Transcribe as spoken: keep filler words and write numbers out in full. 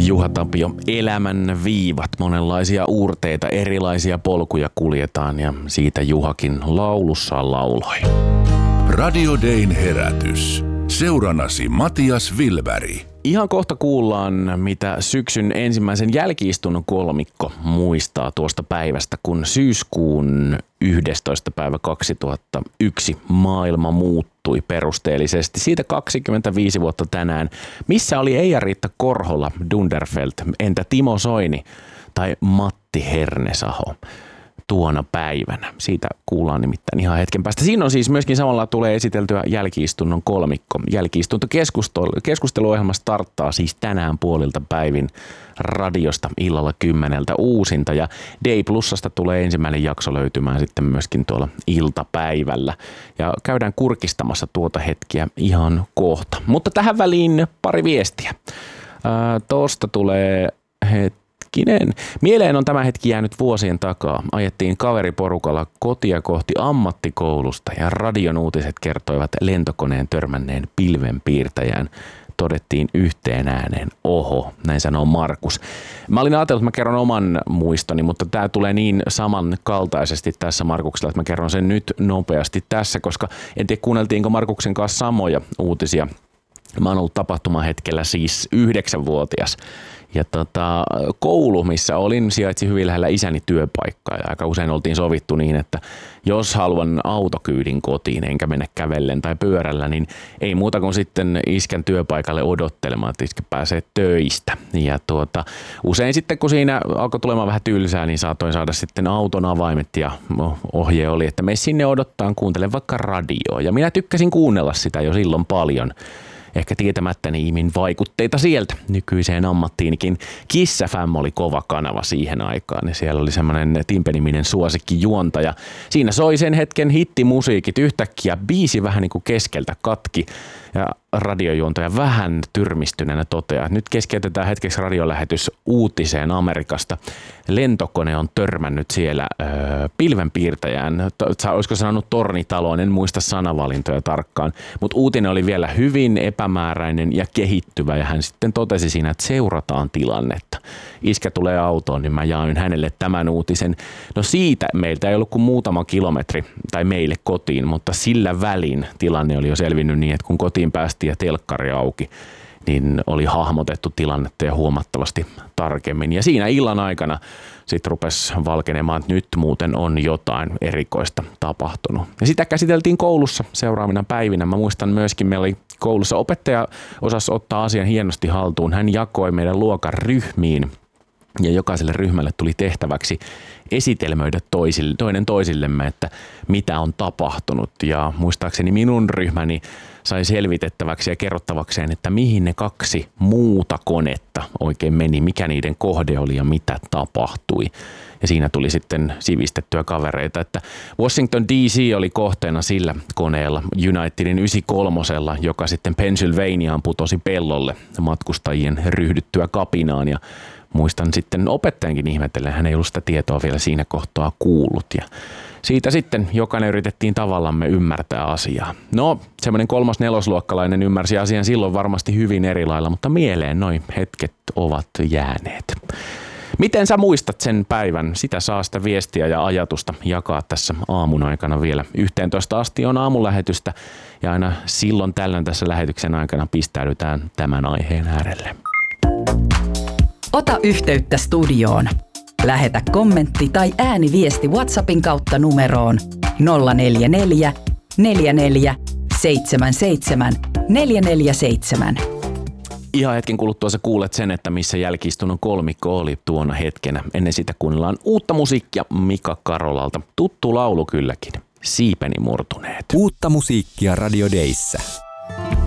Juha Tapio, elämän viivat, monenlaisia uurteita, erilaisia polkuja kuljetaan ja siitä Juhakin laulussaan lauloi. Radio Dayn herätys. Seurannasi Matias Wilberg. Ihan kohta kuullaan, mitä syksyn ensimmäisen jälki-istunnon kolmikko muistaa tuosta päivästä, kun syyskuun yhdestoista päivä kaksituhattayksi maailma muuttui perusteellisesti. Siitä kaksikymmentäviisi vuotta tänään. Missä oli Eija-Riitta Korhola Dunderfelt, entä Timo Soini tai Matti Hernesaho tuona päivänä? Siitä kuullaan nimittäin ihan hetken päästä. Siinä on siis myöskin samalla tulee esiteltyä jälki-istunnon kolmikko. Jälki-istuntokeskusteluohjelma starttaa siis tänään puolilta päivin radiosta illalla kymmeneltä uusinta ja Day Plusasta tulee ensimmäinen jakso löytymään sitten myöskin tuolla iltapäivällä. Ja käydään kurkistamassa tuota hetkiä ihan kohta. Mutta tähän väliin pari viestiä. Ää, Tuosta tulee het- Kinen. Mieleen on tämä hetki jäänyt vuosien takaa. Ajettiin kaveriporukalla kotia kohti ammattikoulusta ja radion uutiset kertoivat lentokoneen törmänneen pilvenpiirtäjään. Todettiin yhteen ääneen, oho, näin sanoo Markus. Mä olin ajatellut, että mä kerron oman muistoni, mutta tää tulee niin samankaltaisesti tässä Markuksella, että mä kerron sen nyt nopeasti tässä, koska en tiedä kuunneltiinko Markuksen kanssa samoja uutisia. Mä oon ollut tapahtumahetkellä siis yhdeksänvuotias. Ja tota, koulu, missä olin, sijaitsi hyvin lähellä isäni työpaikkaa ja aika usein oltiin sovittu niin, että jos haluan autokyydin kotiin enkä mennä kävellen tai pyörällä, niin ei muuta kuin sitten iskän työpaikalle odottelemaan, että iskä pääsee töistä. Ja tuota, usein sitten kun siinä alkoi tulemaan vähän tylsää, niin saatoin saada sitten auton avaimet ja ohje oli, että mene sinne odottaa, kuuntele vaikka radioa. Ja minä tykkäsin kuunnella sitä jo silloin paljon. Ehkä tietämättäni imin vaikutteita sieltä nykyiseen ammattiinikin. Kiss F M oli kova kanava siihen aikaan ja siellä oli semmoinen Timpe-niminen suosikkijuontaja. Siinä soi sen hetken hittimusiikit, yhtäkkiä biisi vähän niin kuin keskeltä katki ja radiojuontaja vähän tyrmistyneenä toteaa, että nyt keskeytetään hetkeksi radiolähetys uutiseen Amerikasta. Lentokone on törmännyt siellä öö, pilvenpiirtäjään, olisiko sanonut tornitaloon, en muista sanavalintoja tarkkaan, mutta uutinen oli vielä hyvin epämääräinen ja kehittyvä ja hän sitten totesi siinä, että seurataan tilannetta. Iskä tulee autoon, niin mä jaoin hänelle tämän uutisen. No siitä meiltä ei ollut kuin muutama kilometri tai meille kotiin, mutta sillä välin tilanne oli jo selvinnyt niin, että kun kotiin päästiin ja telkkari auki, niin oli hahmotettu tilannetta ja huomattavasti tarkemmin. Ja siinä illan aikana sitten rupesi valkenemaan, että nyt muuten on jotain erikoista tapahtunut. Ja sitä käsiteltiin koulussa seuraavina päivinä. Mä muistan myöskin, meillä oli koulussa opettaja osasi ottaa asian hienosti haltuun. Hän jakoi meidän luokan ryhmiin ja jokaiselle ryhmälle tuli tehtäväksi esitelmöidä toisille, toinen toisillemme, että mitä on tapahtunut. Ja muistaakseni minun ryhmäni sai selvitettäväksi ja kerrottavakseen, että mihin ne kaksi muuta konetta oikein meni, mikä niiden kohde oli ja mitä tapahtui. Ja siinä tuli sitten sivistettyä kavereita, että Washington D C oli kohteena sillä koneella Unitedin yhdeksänkymmentäkolme, joka sitten Pennsylvaniaan putosi pellolle matkustajien ryhdyttyä kapinaan ja muistan sitten opettajankin ihmetellen, hän ei ollut sitä tietoa vielä siinä kohtaa kuullut ja siitä sitten jokainen yritettiin tavallamme ymmärtää asiaa. No, semmoinen kolmas nelosluokkalainen ymmärsi asian silloin varmasti hyvin eri lailla, mutta mieleen noi hetket ovat jääneet. Miten sä muistat sen päivän? Sitä saa sitä viestiä ja ajatusta jakaa tässä aamun aikana vielä. yhteentoista asti on aamulähetystä ja aina silloin tällöin tässä lähetyksen aikana pistäydytään tämän aiheen äärelle. Ota yhteyttä studioon. Lähetä kommentti tai ääniviesti WhatsAppin kautta numeroon nolla neljä neljä, neljä neljä, seitsemän seitsemän, neljä neljä seitsemän. Ihan hetken kuluttua sä kuulet sen, että missä jälki-istunnon kolmikko oli tuona hetkenä. Ennen sitä kuunnellaan uutta musiikkia Mika Karolalta. Tuttu laulu kylläkin. Siipeni murtuneet. Uutta musiikkia Radio Dayssä.